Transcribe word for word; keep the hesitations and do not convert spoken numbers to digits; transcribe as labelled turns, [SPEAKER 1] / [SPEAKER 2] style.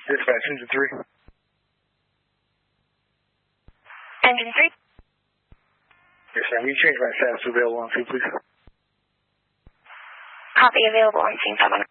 [SPEAKER 1] Dispatch, engine three.
[SPEAKER 2] Engine three.
[SPEAKER 1] Yes, sir. Will you change my status to available on scene, please?
[SPEAKER 2] Copy, available on scene seven.